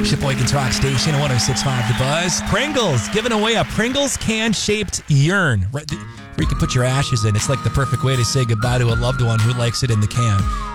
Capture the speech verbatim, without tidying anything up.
Sheboygan's Rock Station, one oh six point five The Buzz. Pringles, giving away a Pringles can-shaped urn right, where you can put your ashes in. It's like the perfect way to say goodbye to a loved one who likes it in the can.